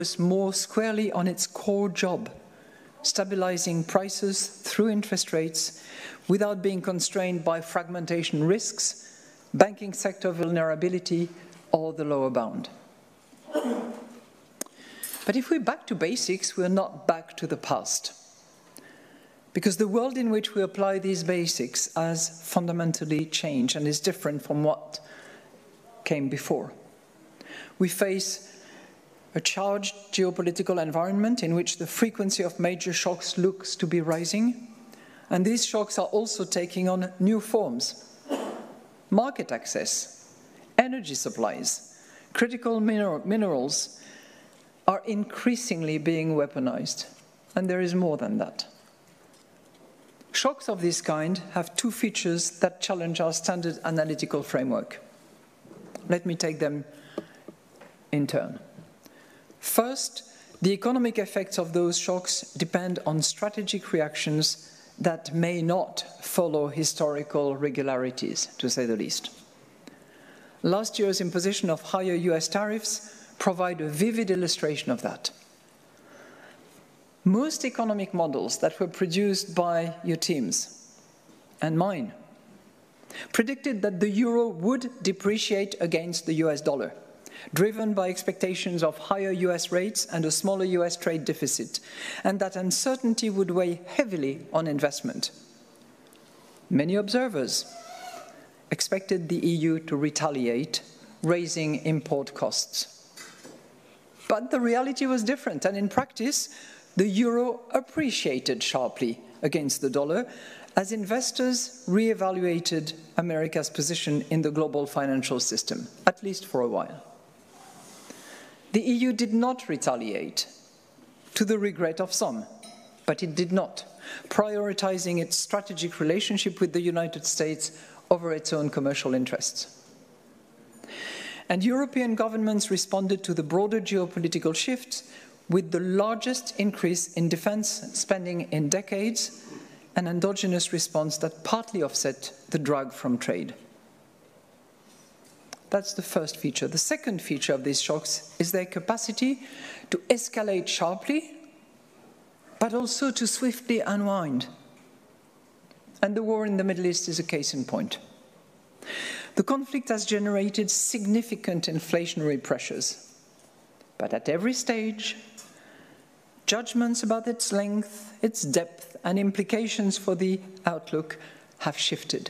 more squarely on its core job, stabilizing prices through interest rates without being constrained by fragmentation risks, banking sector vulnerability, or the lower bound. But if we're back to basics, we're not back to the past. Because the world in which we apply these basics has fundamentally changed and is different from what came before. We face a charged geopolitical environment in which the frequency of major shocks looks to be rising, and these shocks are also taking on new forms. Market access, energy supplies, critical minerals are increasingly being weaponized, and there is more than that. Shocks of this kind have two features that challenge our standard analytical framework. Let me take them in turn. First, the economic effects of those shocks depend on strategic reactions that may not follow historical regularities, to say the least. Last year's imposition of higher US tariffs provide a vivid illustration of that. Most economic models that were produced by your teams and mine predicted that the euro would depreciate against the US dollar, driven by expectations of higher US rates and a smaller US trade deficit, and that uncertainty would weigh heavily on investment. Many observers expected the EU to retaliate, raising import costs. But the reality was different, and in practice, the euro appreciated sharply against the dollar as investors re-evaluated America's position in the global financial system, at least for a while. The EU did not retaliate, to the regret of some, but it did not, prioritizing its strategic relationship with the United States over its own commercial interests. And European governments responded to the broader geopolitical shifts with the largest increase in defense spending in decades, an endogenous response that partly offset the drag from trade. That's the first feature. The second feature of these shocks is their capacity to escalate sharply, but also to swiftly unwind. And the war in the Middle East is a case in point. The conflict has generated significant inflationary pressures, but at every stage, judgments about its length, its depth, and implications for the outlook have shifted.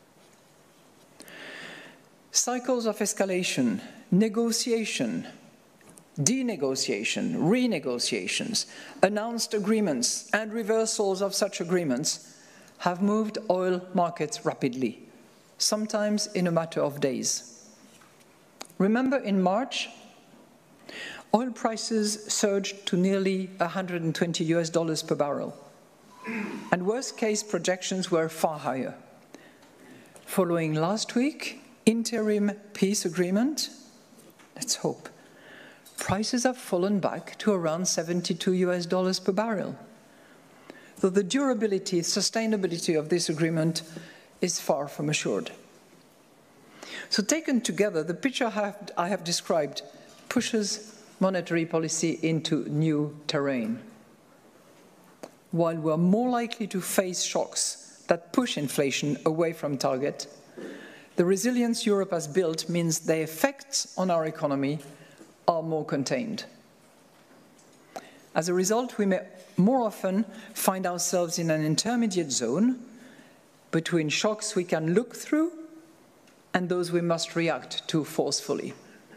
Cycles of escalation, negotiation, denegotiation, renegotiations, announced agreements, and reversals of such agreements have moved oil markets rapidly, sometimes in a matter of days. Remember, in March, oil prices surged to nearly $120 per barrel, and worst-case projections were far higher. Following last week, interim peace agreement, let's hope, prices have fallen back to around $72 per barrel. Though the durability, sustainability of this agreement is far from assured. So taken together, the picture I have described pushes monetary policy into new terrain. While we're more likely to face shocks that push inflation away from target, the resilience Europe has built means the effects on our economy are more contained. As a result, we may more often find ourselves in an intermediate zone between shocks we can look through and those we must react to forcefully.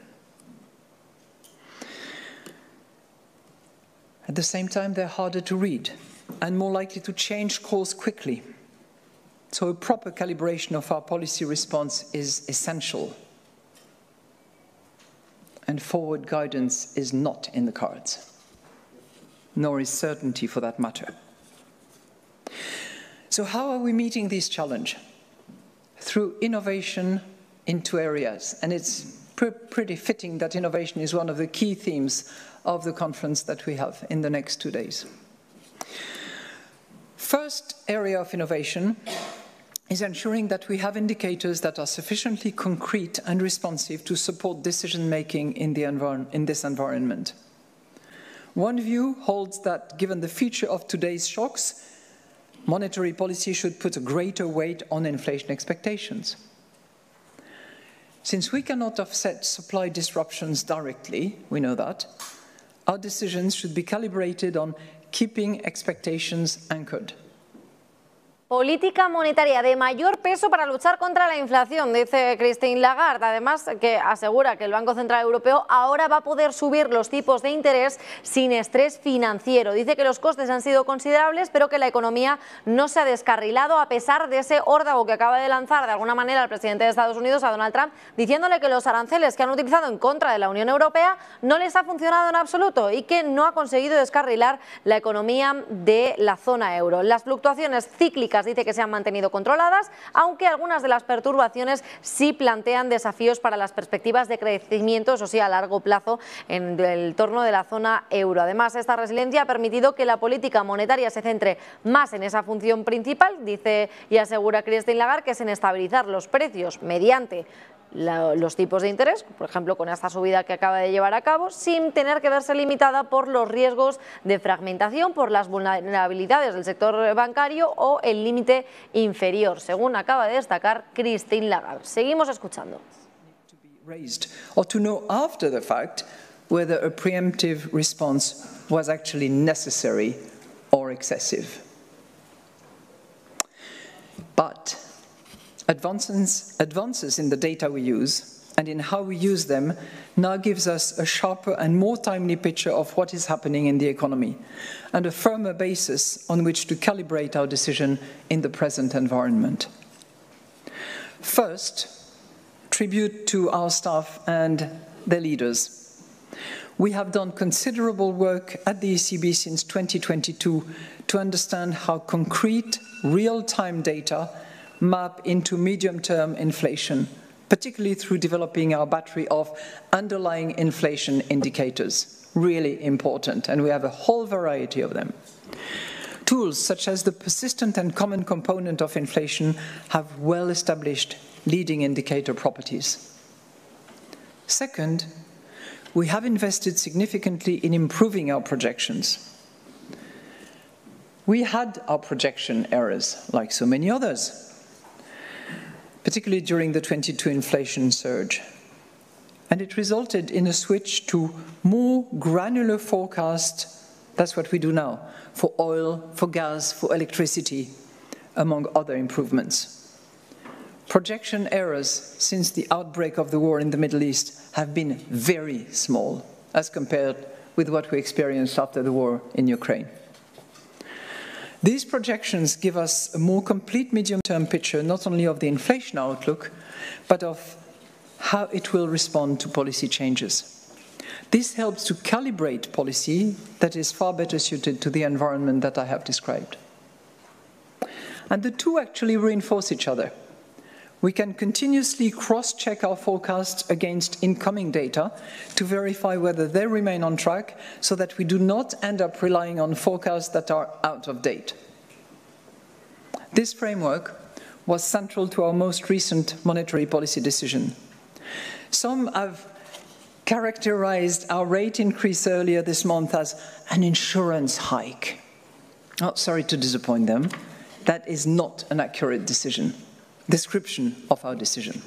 At the same time, they're harder to read and more likely to change course quickly. So a proper calibration of our policy response is essential. And forward guidance is not in the cards, nor is certainty for that matter. So how are we meeting this challenge? Through innovation in two areas. And it's pretty fitting that innovation is one of the key themes of the conference that we have in the next 2 days. First area of innovation is ensuring that we have indicators that are sufficiently concrete and responsive to support decision-making in this environment. One view holds that given the feature of today's shocks, monetary policy should put a greater weight on inflation expectations. Since we cannot offset supply disruptions directly, we know that, our decisions should be calibrated on keeping expectations anchored. Política monetaria de mayor peso para luchar contra la inflación, dice Christine Lagarde. Además, que asegura que el Banco Central Europeo ahora va a poder subir los tipos de interés sin estrés financiero. Dice que los costes han sido considerables, pero que la economía no se ha descarrilado a pesar de ese órdago que acaba de lanzar de alguna manera el presidente de Estados Unidos, a Donald Trump, diciéndole que los aranceles que han utilizado en contra de la Unión Europea no les ha funcionado en absoluto y que no ha conseguido descarrilar la economía de la zona euro. Las fluctuaciones cíclicas dice que se han mantenido controladas, aunque algunas de las perturbaciones sí plantean desafíos para las perspectivas de crecimiento, eso sí, a largo plazo en el entorno de la zona euro. Además, esta resiliencia ha permitido que la política monetaria se centre más en esa función principal, dice y asegura Christine Lagarde, que es en estabilizar los precios mediante los tipos de interés, por ejemplo con esta subida que acaba de llevar a cabo, sin tener que verse limitada por los riesgos de fragmentación, por las vulnerabilidades del sector bancario o el límite inferior, según acaba de destacar Christine Lagarde. Seguimos escuchando. Or to know after the fact whether a preemptive response was actually necessary or excessive. But advances in the data we use and in how we use them now gives us a sharper and more timely picture of what is happening in the economy and a firmer basis on which to calibrate our decision in the present environment. First, tribute to our staff and their leaders. We have done considerable work at the ECB since 2022 to understand how concrete, real-time data map into medium-term inflation, particularly through developing our battery of underlying inflation indicators. Really important, and we have a whole variety of them. Tools such as the persistent and common component of inflation have well-established leading indicator properties. Second, we have invested significantly in improving our projections. We had our projection errors, like so many others, particularly during the 22 inflation surge. And it resulted in a switch to more granular forecasts. That's what we do now, for oil, for gas, for electricity, among other improvements. Projection errors since the outbreak of the war in the Middle East have been very small as compared with what we experienced after the war in Ukraine. These projections give us a more complete medium-term picture not only of the inflation outlook, but of how it will respond to policy changes. This helps to calibrate policy that is far better suited to the environment that I have described. And the two actually reinforce each other. We can continuously cross-check our forecasts against incoming data to verify whether they remain on track so that we do not end up relying on forecasts that are out of date. This framework was central to our most recent monetary policy decision. Some have characterized our rate increase earlier this month as an insurance hike. Oh, sorry to disappoint them. That is not an accurate description of our decision.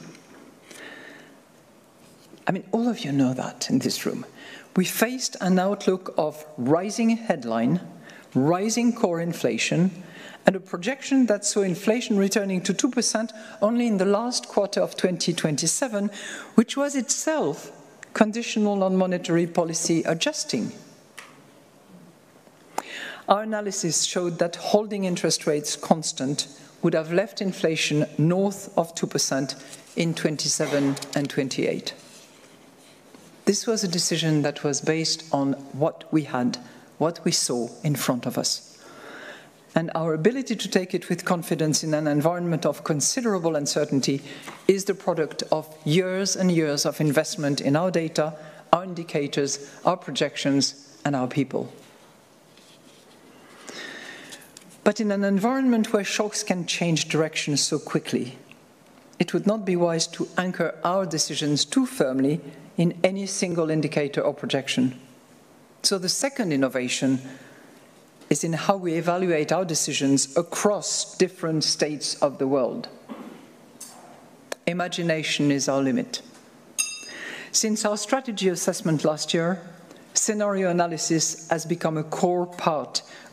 I mean, all of you know that in this room. We faced an outlook of rising headline, rising core inflation, and a projection that saw inflation returning to 2% only in the last quarter of 2027, which was itself conditional on monetary policy adjusting. Our analysis showed that holding interest rates constant would have left inflation north of 2% in 27 and 28. This was a decision that was based on what we had, what we saw in front of us. And our ability to take it with confidence in an environment of considerable uncertainty is the product of years and years of investment in our data, our indicators, our projections, and our people. But in an environment where shocks can change direction so quickly, it would not be wise to anchor our decisions too firmly in any single indicator or projection. So the second innovation is in how we evaluate our decisions across different states of the world. Imagination is our limit. Since our strategy assessment last year, scenario analysis has become a core part